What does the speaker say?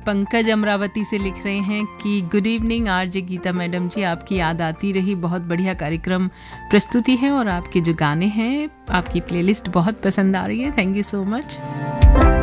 पंकज अमरावती से लिख रहे हैं कि good evening RJ Gita madam जी, आपकी याद आती रही, बहुत बढ़िया कार्यक्रम प्रस्तुति है और आपके जो गाने हैं, आपकी प्लेलिस्ट बहुत पसंद आ रही है, थैंक यू सो मच।